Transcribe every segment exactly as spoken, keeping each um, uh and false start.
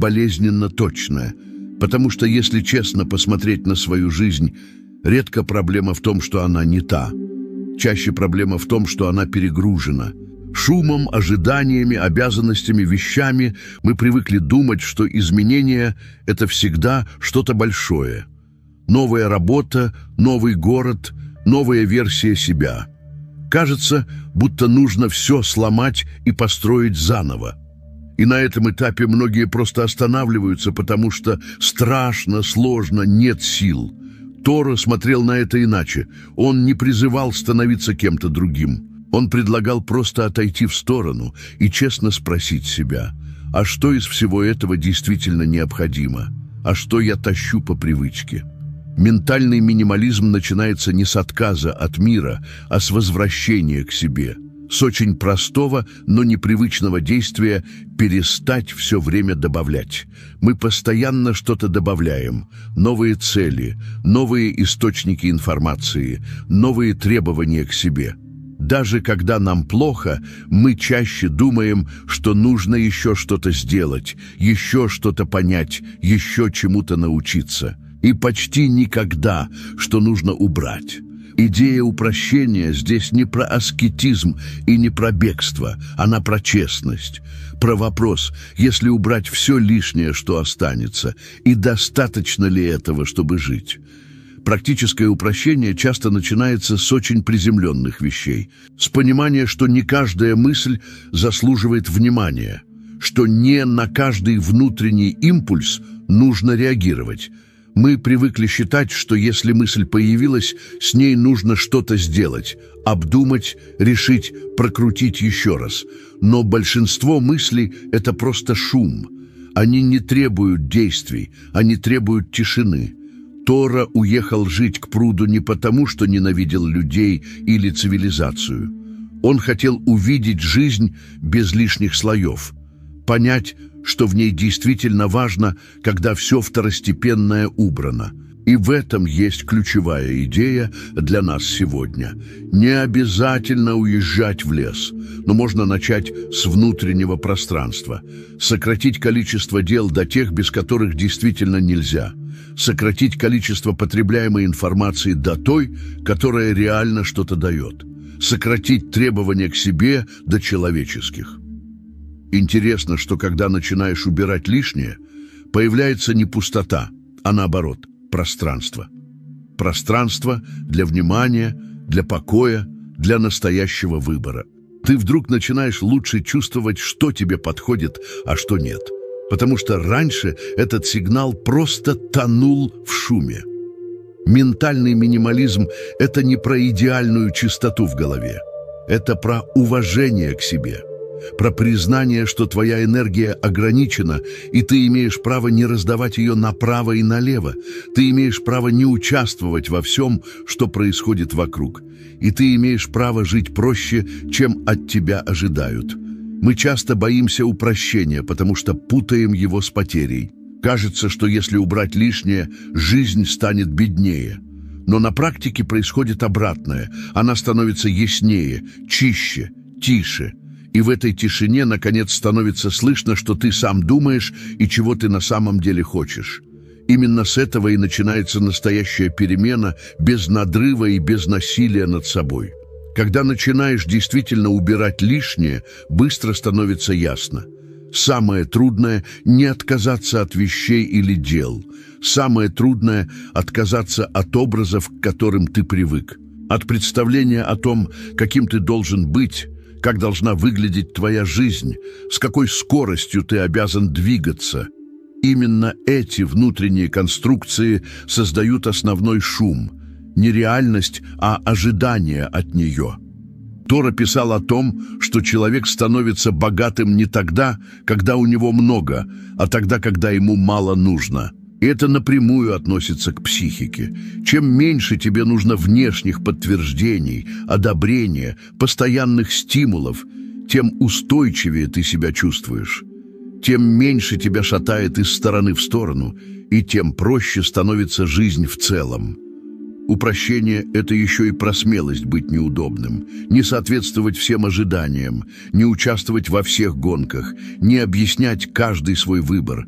болезненно точное, потому что, если честно посмотреть на свою жизнь, редко проблема в том, что она не та. Чаще проблема в том, что она перегружена. Шумом, ожиданиями, обязанностями, вещами мы привыкли думать, что изменения — это всегда что-то большое. Новая работа, новый город, новая версия себя. Кажется, будто нужно все сломать и построить заново. И на этом этапе многие просто останавливаются, потому что страшно, сложно, нет сил. Торо смотрел на это иначе. Он не призывал становиться кем-то другим. Он предлагал просто отойти в сторону и честно спросить себя, а что из всего этого действительно необходимо? А что я тащу по привычке? Ментальный минимализм начинается не с отказа от мира, а с возвращения к себе. С очень простого, но непривычного действия перестать все время добавлять. Мы постоянно что-то добавляем. Новые цели, новые источники информации, новые требования к себе. Даже когда нам плохо, мы чаще думаем, что нужно еще что-то сделать, еще что-то понять, еще чему-то научиться. И почти никогда, что нужно убрать. Идея упрощения здесь не про аскетизм и не про бегство, она про честность. Про вопрос, если убрать все лишнее, что останется, и достаточно ли этого, чтобы жить. Практическое упрощение часто начинается с очень приземленных вещей, с понимания, что не каждая мысль заслуживает внимания, что не на каждый внутренний импульс нужно реагировать. Мы привыкли считать, что если мысль появилась, с ней нужно что-то сделать, обдумать, решить, прокрутить еще раз. Но большинство мыслей — это просто шум. Они не требуют действий, они требуют тишины. Торо уехал жить к пруду не потому, что ненавидел людей или цивилизацию. Он хотел увидеть жизнь без лишних слоев, понять, что в ней действительно важно, когда все второстепенное убрано. И в этом есть ключевая идея для нас сегодня. Не обязательно уезжать в лес, но можно начать с внутреннего пространства. Сократить количество дел до тех, без которых действительно нельзя. Сократить количество потребляемой информации до той, которая реально что-то дает. Сократить требования к себе до человеческих. Интересно, что когда начинаешь убирать лишнее, появляется не пустота, а наоборот, пространство. Пространство для внимания, для покоя, для настоящего выбора. Ты вдруг начинаешь лучше чувствовать, что тебе подходит, а что нет. Потому что раньше этот сигнал просто тонул в шуме. Ментальный минимализм – это не про идеальную чистоту в голове. Это про уважение к себе. Про признание, что твоя энергия ограничена, и ты имеешь право не раздавать ее направо и налево. Ты имеешь право не участвовать во всем, что происходит вокруг. И ты имеешь право жить проще, чем от тебя ожидают. Мы часто боимся упрощения, потому что путаем его с потерей. Кажется, что если убрать лишнее, жизнь станет беднее. Но на практике происходит обратное. Она становится яснее, чище, тише. И в этой тишине, наконец, становится слышно, что ты сам думаешь и чего ты на самом деле хочешь. Именно с этого и начинается настоящая перемена, без надрыва и без насилия над собой. Когда начинаешь действительно убирать лишнее, быстро становится ясно. Самое трудное – не отказаться от вещей или дел. Самое трудное – отказаться от образов, к которым ты привык. От представления о том, каким ты должен быть, как должна выглядеть твоя жизнь, с какой скоростью ты обязан двигаться. Именно эти внутренние конструкции создают основной шум. Не реальность, а ожидание от нее. Торо писал о том, что человек становится богатым не тогда, когда у него много, а тогда, когда ему мало нужно. И это напрямую относится к психике. Чем меньше тебе нужно внешних подтверждений, одобрения, постоянных стимулов, тем устойчивее ты себя чувствуешь. Тем меньше тебя шатает из стороны в сторону, и тем проще становится жизнь в целом. Упрощение – это еще и про смелость быть неудобным, не соответствовать всем ожиданиям, не участвовать во всех гонках, не объяснять каждый свой выбор.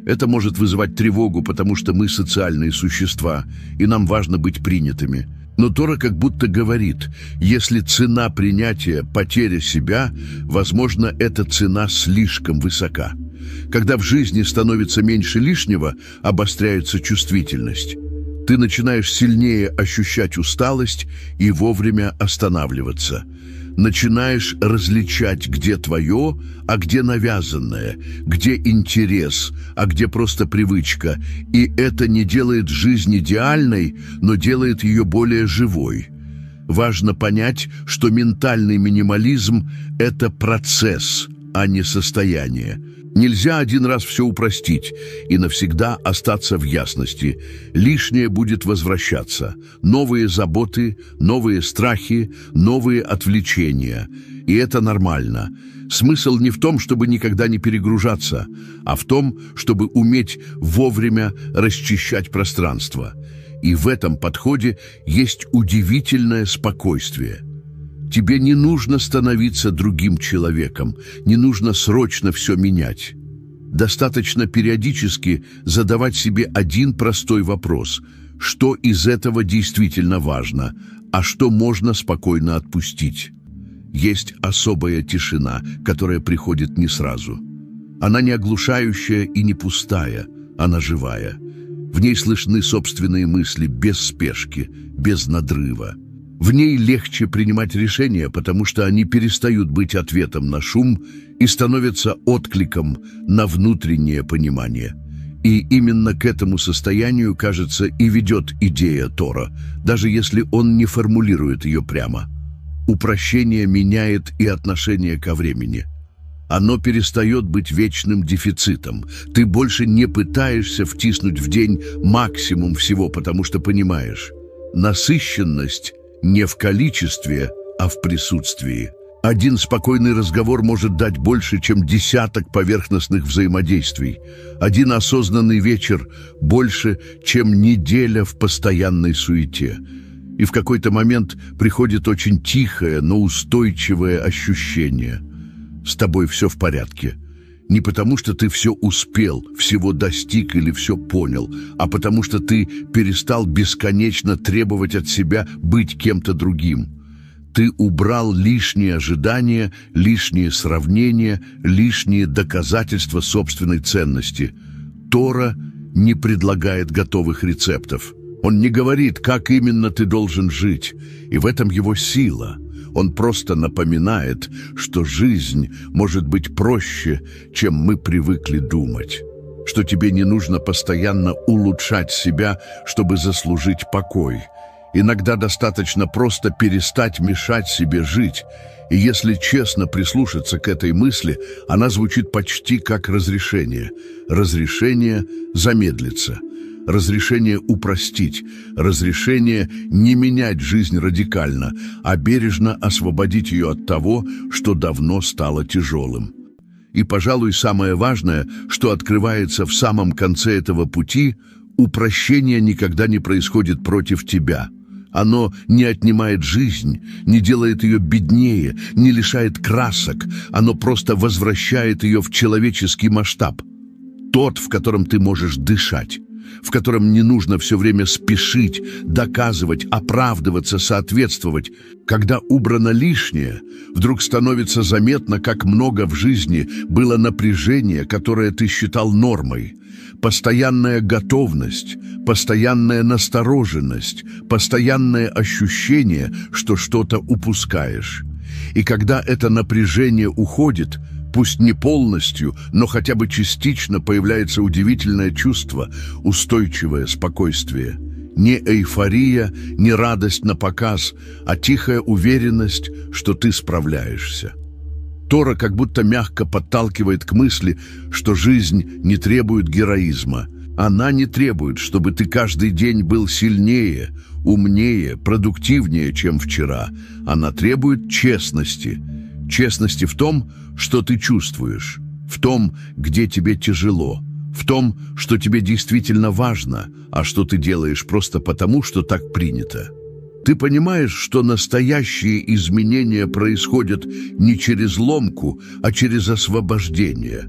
Это может вызывать тревогу, потому что мы социальные существа, и нам важно быть принятыми. Но Тора как будто говорит, если цена принятия – потеря себя, возможно, эта цена слишком высока. Когда в жизни становится меньше лишнего, обостряется чувствительность. Ты начинаешь сильнее ощущать усталость и вовремя останавливаться. Начинаешь различать, где твое, а где навязанное, где интерес, а где просто привычка. И это не делает жизнь идеальной, но делает ее более живой. Важно понять, что ментальный минимализм – это процесс, а не состояние. Нельзя один раз все упростить и навсегда остаться в ясности. Лишнее будет возвращаться. Новые заботы, новые страхи, новые отвлечения. И это нормально. Смысл не в том, чтобы никогда не перегружаться, а в том, чтобы уметь вовремя расчищать пространство. И в этом подходе есть удивительное спокойствие. Тебе не нужно становиться другим человеком, не нужно срочно все менять. Достаточно периодически задавать себе один простой вопрос: что из этого действительно важно, а что можно спокойно отпустить. Есть особая тишина, которая приходит не сразу. Она не оглушающая и не пустая, она живая. В ней слышны собственные мысли без спешки, без надрыва. В ней легче принимать решения, потому что они перестают быть ответом на шум и становятся откликом на внутреннее понимание. И именно к этому состоянию, кажется, и ведет идея Тора, даже если он не формулирует ее прямо. Упрощение меняет и отношение ко времени. Оно перестает быть вечным дефицитом. Ты больше не пытаешься втиснуть в день максимум всего, потому что понимаешь, насыщенность не в количестве, а в присутствии. Один спокойный разговор может дать больше, чем десяток поверхностных взаимодействий. Один осознанный вечер больше, чем неделя в постоянной суете. И в какой-то момент приходит очень тихое, но устойчивое ощущение: с тобой все в порядке. Не потому, что ты все успел, всего достиг или все понял, а потому что ты перестал бесконечно требовать от себя быть кем-то другим. Ты убрал лишние ожидания, лишние сравнения, лишние доказательства собственной ценности. Тора не предлагает готовых рецептов. Он не говорит, как именно ты должен жить, и в этом его сила. Он просто напоминает, что жизнь может быть проще, чем мы привыкли думать. Что тебе не нужно постоянно улучшать себя, чтобы заслужить покой. Иногда достаточно просто перестать мешать себе жить. И если честно прислушаться к этой мысли, она звучит почти как разрешение. Разрешение замедлиться. Разрешение упростить, разрешение не менять жизнь радикально, а бережно освободить ее от того, что давно стало тяжелым. И, пожалуй, самое важное, что открывается в самом конце этого пути: упрощение никогда не происходит против тебя. Оно не отнимает жизнь, не делает ее беднее, не лишает красок, оно просто возвращает ее в человеческий масштаб. Тот, в котором ты можешь дышать, в котором не нужно все время спешить, доказывать, оправдываться, соответствовать. Когда убрано лишнее, вдруг становится заметно, как много в жизни было напряжения, которое ты считал нормой. Постоянная готовность, постоянная настороженность, постоянное ощущение, что что-то упускаешь. И когда это напряжение уходит, пусть не полностью, но хотя бы частично, появляется удивительное чувство, устойчивое спокойствие. Не эйфория, не радость на показ, а тихая уверенность, что ты справляешься. Тора как будто мягко подталкивает к мысли, что жизнь не требует героизма. Она не требует, чтобы ты каждый день был сильнее, умнее, продуктивнее, чем вчера. Она требует честности. Честности в том, что ты чувствуешь, в том, где тебе тяжело, в том, что тебе действительно важно, а что ты делаешь просто потому, что так принято. Ты понимаешь, что настоящие изменения происходят не через ломку, а через освобождение,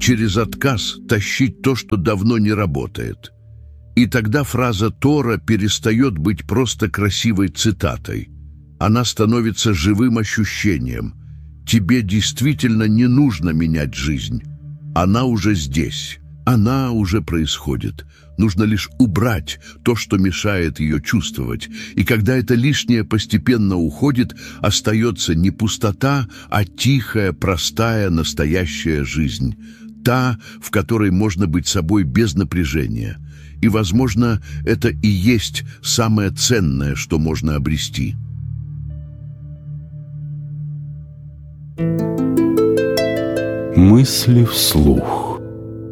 через отказ тащить то, что давно не работает. И тогда фраза Тора перестает быть просто красивой цитатой. Она становится живым ощущением. Тебе действительно не нужно менять жизнь. Она уже здесь. Она уже происходит. Нужно лишь убрать то, что мешает ее чувствовать. И когда это лишнее постепенно уходит, остается не пустота, а тихая, простая, настоящая жизнь. Та, в которой можно быть собой без напряжения. И, возможно, это и есть самое ценное, что можно обрести. Мысли вслух.